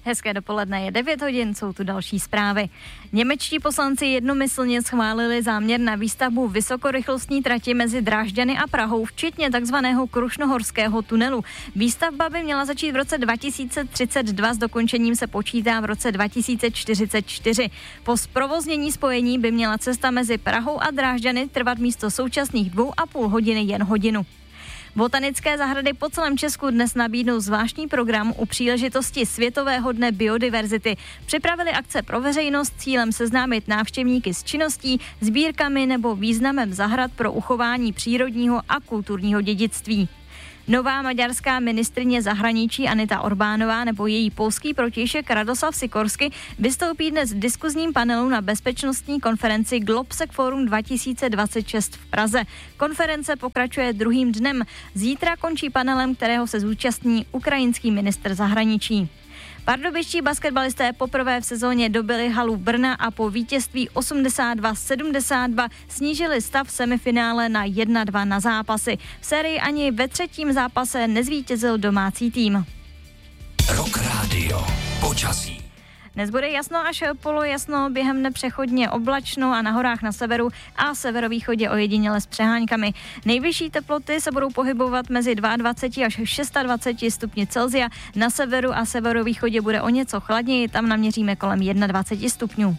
Hezké dopoledne, je 9 hodin, jsou tu další zprávy. Němečtí poslanci jednomyslně schválili záměr na výstavbu vysokorychlostní trati mezi Drážďany a Prahou, včetně takzvaného Krušnohorského tunelu. Výstavba by měla začít v roce 2032, s dokončením se počítá v roce 2044. Po zprovoznění spojení by měla cesta mezi Prahou a Drážďany trvat místo současných 2,5 hodiny jen hodinu. Botanické zahrady po celém Česku dnes nabídnou zvláštní program u příležitosti Světového dne biodiverzity. Připravili akce pro veřejnost s cílem seznámit návštěvníky s činností, sbírkami nebo významem zahrad pro uchování přírodního a kulturního dědictví. Nová maďarská ministryně zahraničí Anita Orbánová nebo její polský protějšek Radoslav Sikorsky vystoupí dnes v diskuzním panelu na bezpečnostní konferenci Globsec Forum 2026 v Praze. Konference pokračuje druhým dnem. Zítra končí panelem, kterého se zúčastní ukrajinský ministr zahraničí. Pardubičtí basketbalisté poprvé v sezóně dobyli halu Brna a po vítězství 82-72 snížili stav v semifinále na 1-2 na zápasy. V sérii ani ve třetím zápase nezvítězil domácí tým. Rock Radio. Počasí. Dnes bude jasno až polojasno, během dne přechodně oblačno a na horách na severu a severovýchodě ojediněle s přeháňkami. Nejvyšší teploty se budou pohybovat mezi 22 až 26 stupni Celsia. Na severu a severovýchodě bude o něco chladněji, tam naměříme kolem 21 stupňů.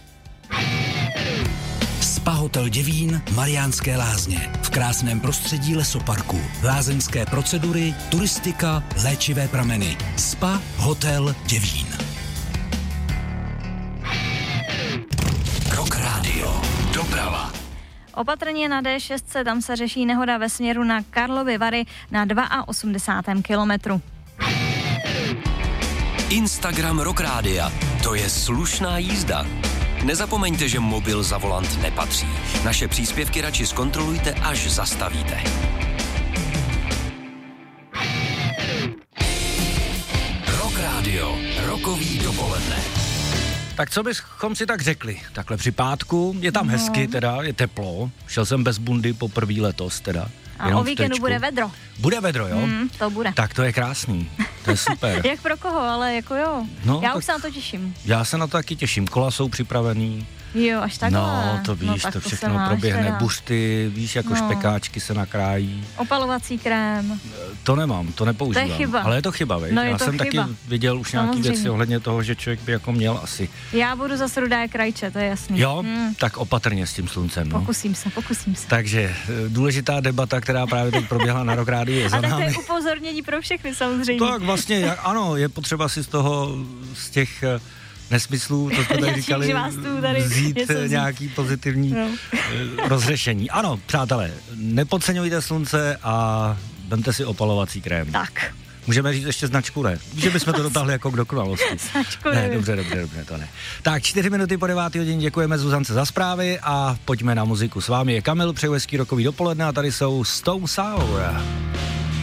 Spa Hotel Děvín, Mariánské Lázně. V krásném prostředí lesoparku. Lázeňské procedury, turistika, léčivé prameny. Spa Hotel Děvín. Rock Radio. Doprava. Opatrně na D6, tam se řeší nehoda ve směru na Karlovy Vary na 82. kilometru. Instagram Rock Rádia. To je slušná jízda. Nezapomeňte, že mobil za volant nepatří. Naše příspěvky radši zkontrolujte, až zastavíte. Rock Radio. Rokový dopoledne. Tak co bychom si tak řekli? Takhle při pátku, je tam hezky teda, je teplo. Šel jsem bez bundy poprvé letos teda. A o víkendu bude vedro. Bude vedro, jo? To bude. Tak to je krásný, to je super. Jak pro koho, ale jako jo. No, já už se na to těším. Já se na to taky těším, kola jsou připravený. Jo, až takhle. No, to víš, to všechno proběhne, teda. Buřty, víš, jako špekáčky se nakrájí. Opalovací krém. To nemám, to nepoužívám. To je chyba. Ale je to chyba, veď? No, já jsem chyba. taky viděl už nějaký věci ohledně toho, že člověk by jako měl asi. Já budu zase rudá jak rajče, to je jasný. Jo, tak opatrně s tím sluncem. No. Pokusím se. Takže důležitá debata, která právě teď proběhla na Rock Rádiu, je za námi. A tak to je upozornění pro všechny samozřejmě. Tak vlastně, ano, je potřeba si z těch nesmyslů, to jsme tady říkali, vzít nějaký pozitivní rozřešení. Ano, přátelé, nepodceňujte slunce a vemte si opalovací krém. Tak. Můžeme říct ještě značku, ne? Že bychom to dotáhli jako k dokonalosti. Značku, ne, dobře, to ne. Tak, 4 minuty po 9 hodině, děkujeme Zuzance za zprávy a pojďme na muziku. S vámi je Kamil, přeju hezký rokový dopoledne a tady jsou Stone Sour.